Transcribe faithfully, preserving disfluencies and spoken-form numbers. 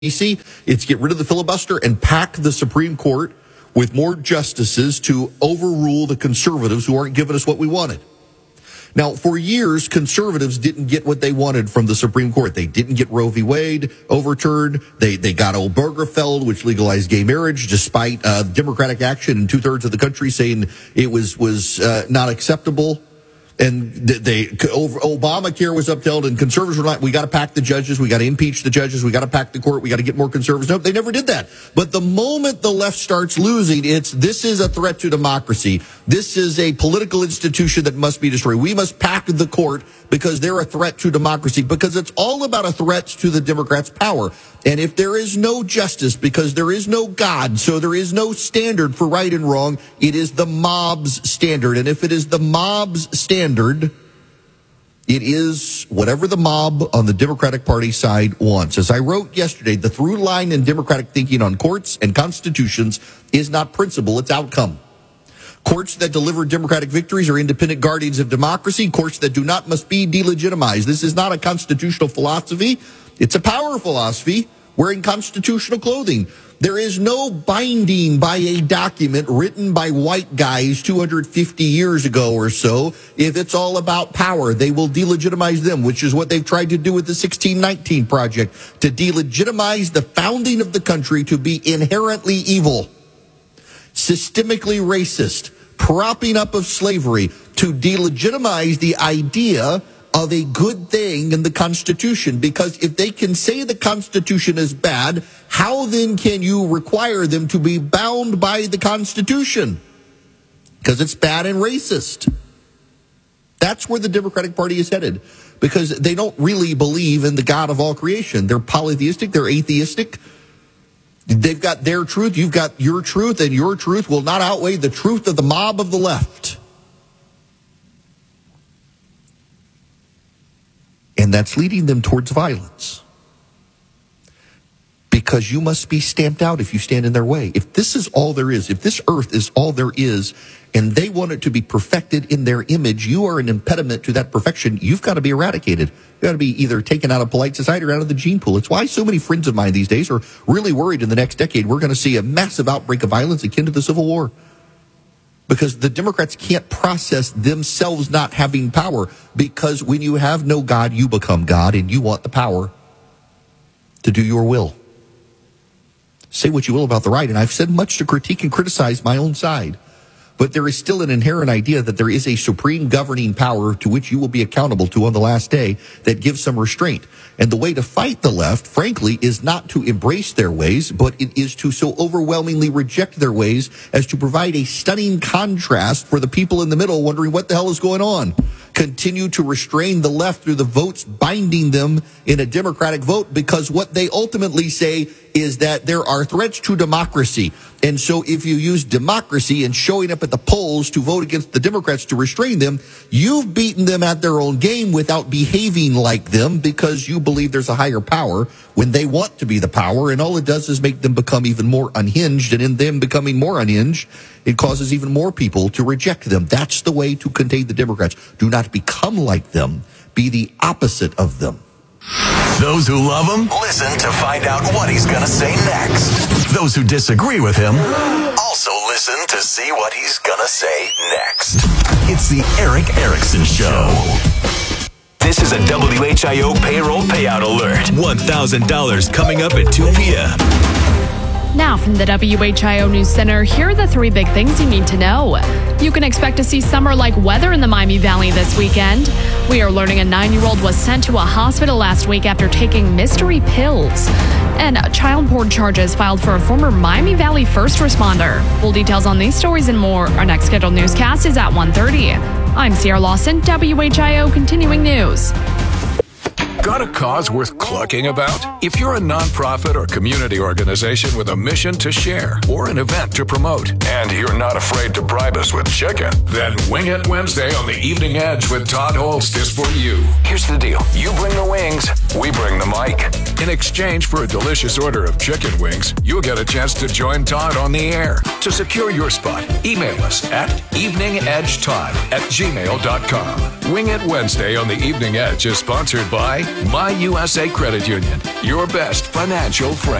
D C. It's get rid of the filibuster and pack the Supreme Court with more justices to overrule the conservatives who aren't giving us what we wanted. Now, for years, conservatives didn't get what they wanted from the Supreme Court. They didn't get Roe v. Wade overturned. They they got Obergefell, which legalized gay marriage, despite uh, Democratic action in two-thirds of the country saying it was was uh, not acceptable. And they, Obamacare was upheld, and conservatives were like, we got to pack the judges, we got to impeach the judges, we got to pack the court, we got to get more conservatives. No, they never did that. But the moment the left starts losing, it's this is a threat to democracy. This is a political institution that must be destroyed. We must pack the court because they're a threat to democracy, because it's all about a threat to the Democrats' power. And if there is no justice, because there is no God, so there is no standard for right and wrong, it is the mob's standard. And if it is the mob's standard, it is whatever the mob on the Democratic Party side wants. As I wrote yesterday, the through line in Democratic thinking on courts and constitutions is not principle, it's outcome. Courts that deliver Democratic victories are independent guardians of democracy. Courts that do not must be delegitimized. This is not a constitutional philosophy. It's a power philosophy wearing constitutional clothing. There is no binding by a document written by white guys two hundred fifty years ago or so. If it's all about power, they will delegitimize them, which is what they've tried to do with the sixteen nineteen Project, to delegitimize the founding of the country to be inherently evil, systemically racist, propping up of slavery, to delegitimize the idea of a good thing in the Constitution. Because if they can say the Constitution is bad, how then can you require them to be bound by the Constitution? Because it's bad and racist. That's where the Democratic Party is headed, because they don't really believe in the God of all creation. They're polytheistic, they're atheistic. They've got their truth, you've got your truth, and your truth will not outweigh the truth of the mob of the left. And that's leading them towards violence. Because you must be stamped out if you stand in their way. If this is all there is, if this earth is all there is, and they want it to be perfected in their image, you are an impediment to that perfection. You've got to be eradicated. You've got to be either taken out of polite society or out of the gene pool. It's why so many friends of mine these days are really worried in the next decade we're going to see a massive outbreak of violence akin to the Civil War. Because the Democrats can't process themselves not having power. Because when you have no God, you become God, and you want the power to do your will. Say what you will about the right, and I've said much to critique and criticize my own side. But there is still an inherent idea that there is a supreme governing power to which you will be accountable to on the last day that gives some restraint. And the way to fight the left, frankly, is not to embrace their ways, but it is to so overwhelmingly reject their ways as to provide a stunning contrast for the people in the middle wondering what the hell is going on. Continue to restrain the left through the votes binding them in a Democratic vote, because what they ultimately say is that there are threats to democracy. And so if you use democracy and showing up at the polls to vote against the Democrats to restrain them, you've beaten them at their own game without behaving like them, because you believe there's a higher power when they want to be the power. And all it does is make them become even more unhinged. And in them becoming more unhinged, it causes even more people to reject them. That's the way to contain the Democrats. Do not become like them. Be the opposite of them. Those who love him, listen to find out what he's going to say next. Those who disagree with him, also listen to see what he's going to say next. It's the Erick Erickson Show. This is a W H I O payroll payout alert. one thousand dollars coming up at two p.m. Now from the W H I O News Center, here are the three big things you need to know. You can expect to see summer-like weather in the Miami Valley this weekend. We are learning a nine-year-old was sent to a hospital last week after taking mystery pills. And child porn charges filed for a former Miami Valley first responder. Full details on these stories and more. Our next scheduled newscast is at one thirty. I'm Sierra Lawson, W H I O Continuing News. Got a cause worth clucking about? If you're a nonprofit or community organization with a mission to share or an event to promote, and you're not afraid to bribe us with chicken, then Wing It Wednesday on the Evening Edge with Todd Holst is for you. Here's the deal. You bring the wings, we bring the mic. In exchange for a delicious order of chicken wings, you'll get a chance to join Todd on the air. To secure your spot, email us at eveningedgetodd at gmail dot com. Wing It Wednesday on the Evening Edge is sponsored by My U S A Credit Union, your best financial friend.